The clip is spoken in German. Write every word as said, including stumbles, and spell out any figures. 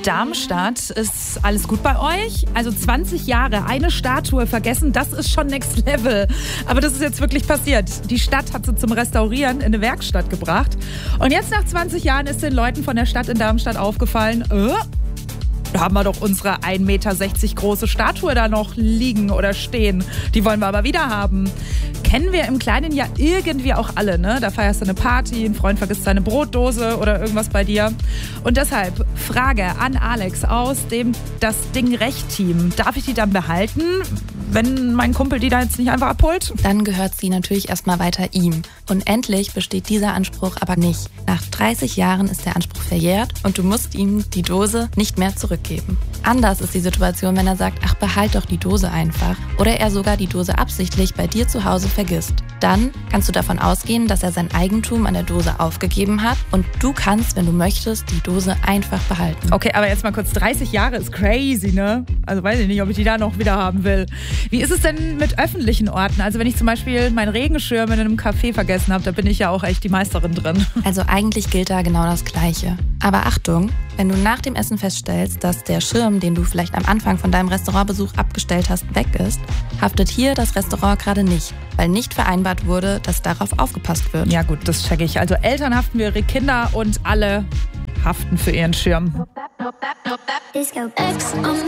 Darmstadt. Ist alles gut bei euch? Also zwanzig Jahre, eine Statue vergessen, das ist schon Next Level. Aber das ist jetzt wirklich passiert. Die Stadt hat sie zum Restaurieren in eine Werkstatt gebracht. Und jetzt nach zwanzig Jahren ist den Leuten von der Stadt in Darmstadt aufgefallen, äh, da haben wir doch unsere ein Meter sechzig große Statue da noch liegen oder stehen. Die wollen wir aber wieder haben. Kennen wir im Kleinen ja irgendwie auch alle, ne? Da feierst du eine Party, ein Freund vergisst seine Brotdose oder irgendwas bei dir. Und deshalb Frage an Alex aus dem Das Ding Recht-Team. Darf ich die dann behalten, wenn mein Kumpel die da jetzt nicht einfach abholt? Dann gehört sie natürlich erstmal weiter ihm. Und endlich besteht dieser Anspruch aber nicht. Nach dreißig Jahren ist der Anspruch verjährt und du musst ihm die Dose nicht mehr zurückgeben. Anders ist die Situation, wenn er sagt, ach, behalt doch die Dose einfach. Oder er sogar die Dose absichtlich bei dir zu Hause vergisst. Dann kannst du davon ausgehen, dass er sein Eigentum an der Dose aufgegeben hat und du kannst, wenn du möchtest, die Dose einfach behalten. Okay, aber jetzt mal kurz, dreißig Jahre ist crazy, ne? Also weiß ich nicht, ob ich die da noch wieder haben will. Wie ist es denn mit öffentlichen Orten? Also wenn ich zum Beispiel meinen Regenschirm in einem Café vergessen habe, da bin ich ja auch echt die Meisterin drin. Also eigentlich gilt da genau das Gleiche. Aber Achtung, wenn du nach dem Essen feststellst, dass der Schirm, den du vielleicht am Anfang von deinem Restaurantbesuch abgestellt hast, weg ist, haftet hier das Restaurant gerade nicht, weil nicht vereinbart wurde, dass darauf aufgepasst wird. Ja gut, das checke ich. Also Eltern haften für ihre Kinder und alle haften für ihren Schirm.